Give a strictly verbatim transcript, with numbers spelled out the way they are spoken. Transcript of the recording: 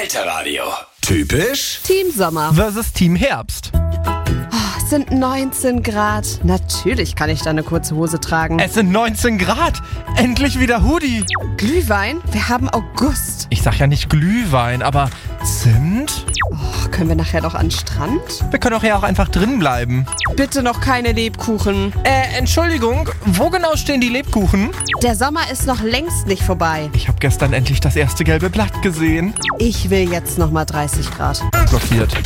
Elterradio. Typisch Team Sommer. versus Team Herbst. Es sind neunzehn Grad. Natürlich kann ich da eine kurze Hose tragen. Es sind neunzehn Grad. Endlich wieder Hoodie. Glühwein? Wir haben August. Ich sag ja nicht Glühwein, aber Zimt? Oh, können wir nachher noch an den Strand? Wir können auch ja auch einfach drin bleiben. Bitte noch keine Lebkuchen. Äh, Entschuldigung, wo genau stehen die Lebkuchen? Der Sommer ist noch längst nicht vorbei. Ich habe gestern endlich das erste gelbe Blatt gesehen. Ich will jetzt noch mal dreißig Grad. Blockiert.